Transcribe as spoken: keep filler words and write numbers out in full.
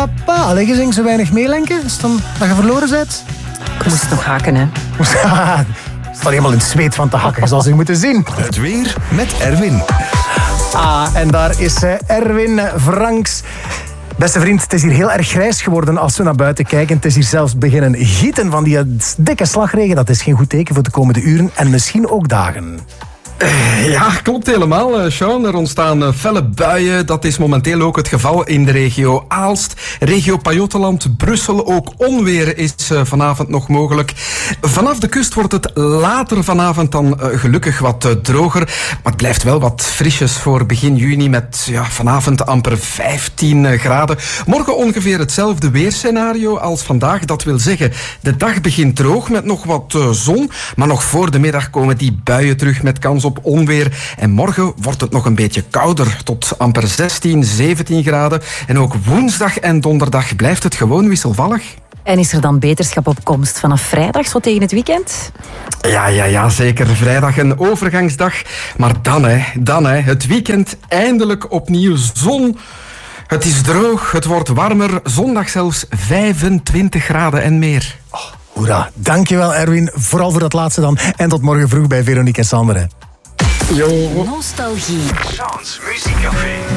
pa, pa. Allee, je zingt zo weinig meelenken. Is het dan dat je verloren bent? Ik moest nog haken, hè. Het staat helemaal in het zweet van te hakken, zoals je moeten zien. Het weer met Erwin. Ah, en daar is uh, Erwin Franks. Beste vriend, het is hier heel erg grijs geworden als we naar buiten kijken. Het is hier zelfs beginnen gieten van die dikke slagregen. Dat is geen goed teken voor de komende uren en misschien ook dagen. Ja, klopt helemaal, Sean. Er ontstaan felle buien. Dat is momenteel ook het geval in de regio Aalst. Regio Pajottenland, Brussel. Ook onweer is vanavond nog mogelijk. Vanaf de kust wordt het later vanavond dan gelukkig wat droger. Maar het blijft wel wat frisjes voor begin juni met ja, vanavond amper vijftien graden. Morgen ongeveer hetzelfde weerscenario als vandaag. Dat wil zeggen, de dag begint droog met nog wat zon. Maar nog voor de middag komen die buien terug met kans op onweer. En morgen wordt het nog een beetje kouder, tot amper zestien, zeventien graden. En ook woensdag en donderdag blijft het gewoon wisselvallig. En is er dan beterschap op komst vanaf vrijdag, zo tegen het weekend? Ja, ja, ja, zeker. Vrijdag een overgangsdag. Maar dan, hè, dan, hè, het weekend eindelijk opnieuw zon. Het is droog, het wordt warmer. Zondag zelfs vijfentwintig graden en meer. Oh, hoera. Dankjewel, Erwin. Vooral voor dat laatste dan. En tot morgen vroeg bij Veronique en Sander. Nostalgie. Sean's Muziekcafé.